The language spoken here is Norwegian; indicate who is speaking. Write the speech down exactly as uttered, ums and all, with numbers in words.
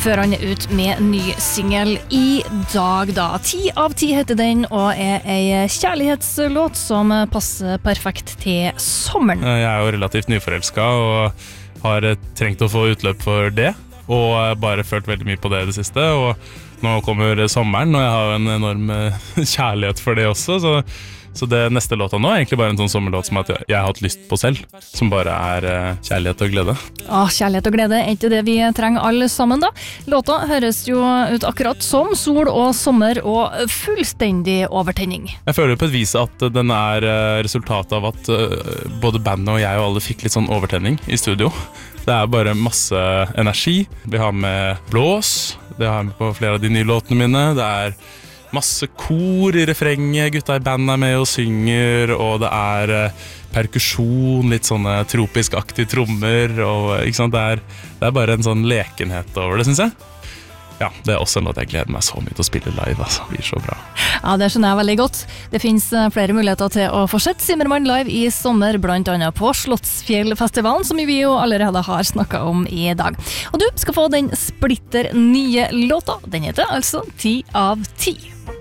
Speaker 1: før han er ut med ny single i dag da. Ti av ti heter den, og er ei kjærlighetslåt som passer perfekt til sommeren.
Speaker 2: Jeg er jo relativt nyforelsket og har trengt å få utløp for det, og bare følt veldig mye på det i det siste, og nå kommer sommeren, og jeg har en enorm kjærlighet for det også, så Så det neste låta nå er egentlig bare en sånn sommerlåt som at jeg har hatt lyst på selv, som bare er uh, kjærlighet og glede.
Speaker 1: Ah, kjærlighet og glede er ikke det vi trenger alle sammen da. Låta høres jo ut akkurat som sol og sommer og fullstendig overtenning.
Speaker 2: Jeg føler på et vis at den er uh, resultatet av at uh, både bandet og jeg og alle fikk litt sånn overtenning i studio. Det er bare masse energi. Vi har med blås, det har jeg med på flere av de nye låtene mine. Det er masse kor i refrenget, gutta i bandet er med og synger, og det er eh, perkusjon, litt sånne tropisk-aktige trommer, og ikke sant, det er, det er bare en sånn lekenhet over det, synes jeg. Ja, det er også en låt jeg gleder meg så mye til å spille live, altså, det blir så bra.
Speaker 1: Ja, det skjønner jeg veldig godt. Det finnes flere muligheter til å fortsette Zimmermann live i sommer, blant annet på Slottsfjellfestivalen, som vi jo allerede har snakket om i dag. Og du skal få den splitter nye låta, den heter altså ti av ti.